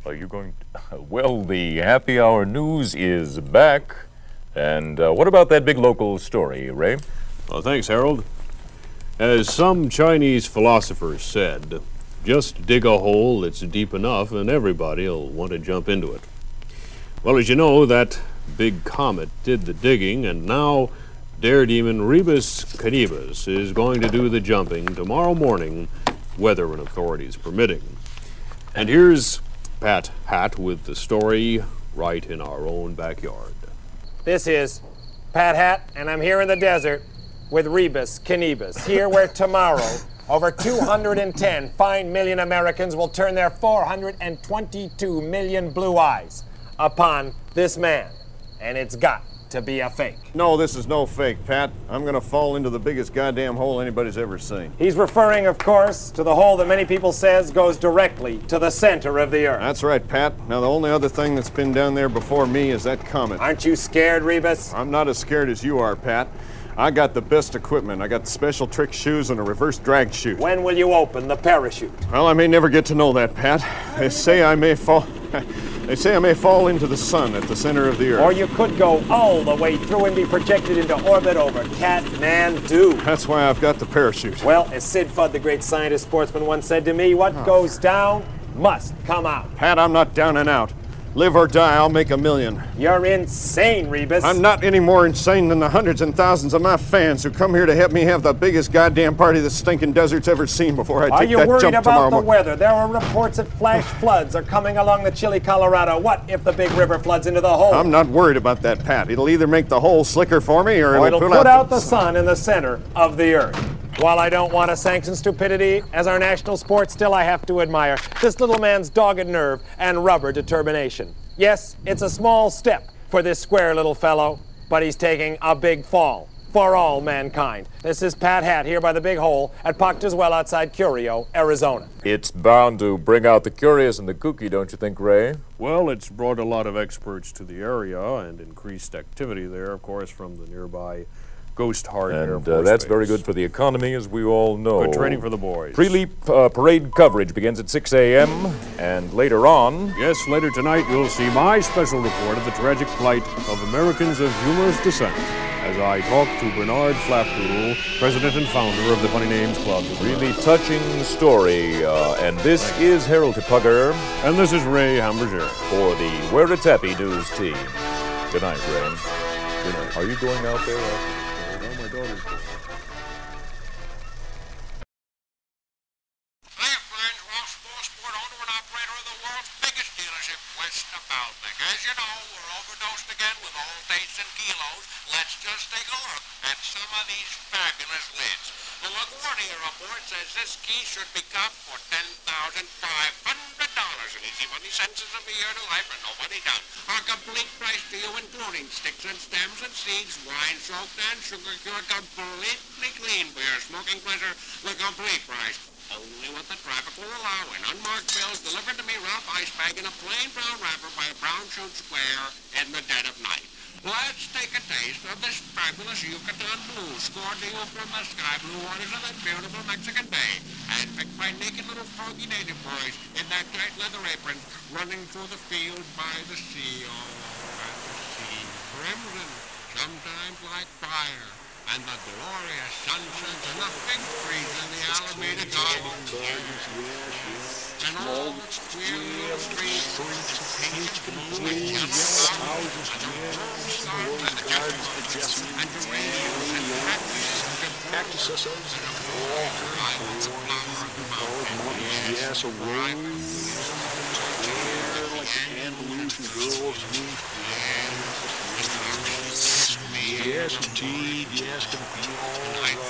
Are you going well, the happy hour news is back. And what about that big local story, Ray? Well, thanks, Harold. As some Chinese philosophers said, just dig a hole that's deep enough and everybody will want to jump into it. Well, as you know, that big comet did the digging, and now daredemon Rebus Canibus is going to do the jumping tomorrow morning, weather and authorities permitting. And here's Pat Hat with the story right in our own backyard. This is Pat Hat, and I'm here in the desert with Rebus Canibus, here where tomorrow over 210 fine million Americans will turn their 422 million blue eyes upon this man. And it's got to be a fake. No, this is no fake, Pat. I'm gonna fall into the biggest goddamn hole anybody's ever seen. He's referring, of course, to the hole that many people says goes directly to the center of the earth. That's right, Pat. Now, the only other thing that's been down there before me is that comet. Aren't you scared, Rebus? I'm not as scared as you are, Pat. I got the best equipment. I got the special trick shoes and a reverse drag chute. When will you open the parachute? Well, I may never get to know that, Pat. They say I may fall... They say I may fall into the sun at the center of the earth. Or you could go all the way through and be projected into orbit over Kathmandu. That's why I've got the parachute. Well, as Sid Fudd, the great scientist sportsman, once said to me, what goes down must come out. Pat, I'm not down and out. Live or die, I'll make $1 million. You're insane, Rebus. I'm not any more insane than the hundreds and thousands of my fans who come here to help me have the biggest goddamn party the stinking desert's ever seen before I take that jump tomorrow morning. Are you worried about the weather? There are reports that flash floods are coming along the chilly Colorado. What if the big river floods into the hole? I'm not worried about that, Pat. It'll either make the hole slicker for me or it'll put out the sun in the center of the earth. While I don't want to sanction stupidity as our national sport, still I have to admire this little man's dogged nerve and rubber determination. Yes, it's a small step for this square little fellow, but he's taking a big fall for all mankind. This is Pat Hat here by the big hole at Pacta's Well outside Curio, Arizona. It's bound to bring out the curious and the kooky, don't you think, Ray? Well, it's brought a lot of experts to the area and increased activity there, of course, from the nearby Ghost Heart Air Force And that's Base. very good for the economy, as we all know. Good training for the boys. Pre-leap parade coverage begins at 6 a.m. and later on... Yes, later tonight you'll see my special report of the tragic plight of Americans of humorous descent as I talk to Bernard Flapdoodle, president and founder of the Funny Names Club. Really touching story. And this is Harold Tupugger. And this is Ray Hamburger. For the Where It's Happy News team. Good night, Ray. Good night. Are you going out there? My daughter's going. Hiya, friends. Ross Sport, owner and operator of the world's biggest dealership west of Baltic. As you know, we're overdosed again with all tastes and kilos. Let's just take a look at some of these fabulous lids. The LaGuardia report says this key should be cut for $10,500. And easy money sentences of a year to life, and nobody done. Our complete price to you, including sticks and stems and seeds, wine soaked and sugar cured, completely clean for your smoking pleasure. The complete price. Only what the traffic will allow in unmarked bills delivered to me rough ice bag in a plain brown wrapper by a brown shoot square in the dead of night. Let's take a taste of this fabulous Yucatan Blue scored to you from the sky blue waters of that beautiful Mexican Bay, and picked by naked little froggy native boys in their tight leather aprons running through the fields by the sea. Oh, and the sea crimson, sometimes like fire, and the glorious sunsets and the fig trees in the Alameda Gardens. And all the queer little streets painted blue and yellow houses, and the rose garden and the jessamine and geraniums and cactuses and a flower islands of flower of the mountain. Yes, a rose. Yeah, like Andalusian girls do. Yes, indeed. Yes, can be all right.